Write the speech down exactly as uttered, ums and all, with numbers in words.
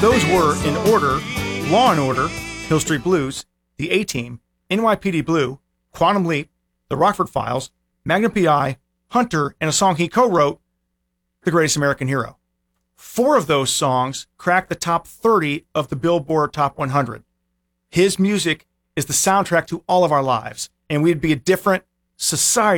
Those were, in order, Law and Order, Hill Street Blues, The A-Team, N Y P D Blue, Quantum Leap, The Rockford Files, Magnum P I, Hunter, and a song he co-wrote, The Greatest American Hero. Four of those songs cracked the top thirty of the Billboard Top one hundred. His music is the soundtrack to all of our lives, and we'd be a different society